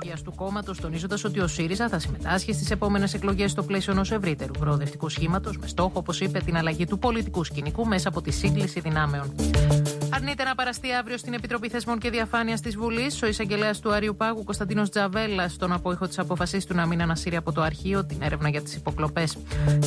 λειτουργίας του κόμματος, τονίζοντας ότι ο ΣΥΡΙΖΑ θα συμμετάσχει στις επόμενες εκλογές στο πλαίσιο ενός ευρύτερου προοδευτικού σχήματος, με στόχο, όπως είπε, την αλλαγή του πολιτικού σκηνικού μέσα από τη σύγκληση δυνάμεων. Αρνείται να παραστεί αύριο στην Επιτροπή Θεσμών και Διαφάνειας της Βουλής ο εισαγγελέας του Αριού Πάγου Κωνσταντίνος Τζαβέλας, στον απόϊχο της απόφασής του να μην ανασύρει από το αρχείο την έρευνα για τις υποκλοπές.